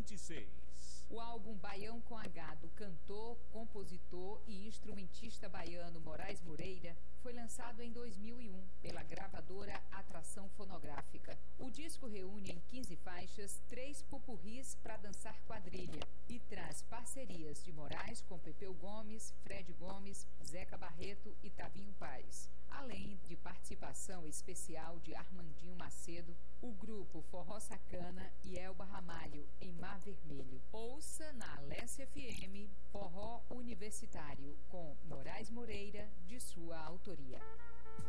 26. O álbum Baião com H, do cantor, compositor e instrumentista baiano Moraes Moreira, foi lançado em 2001 pela gravadora Atração Fonográfica. O disco reúne em 15 faixas 3 pupurris para dançar quadrilha e traz parcerias de Moraes com Pepeu Gomes, Fred Gomes, Zeca Barreto e Tavinho Paz, além de participação especial de Armandinho Macedo, o grupo Forró Sacana e Elba Ramalho em Mar Vermelho. Ouça na Alessia FM Forró Universitário com Moraes Moreira, de sua autoria.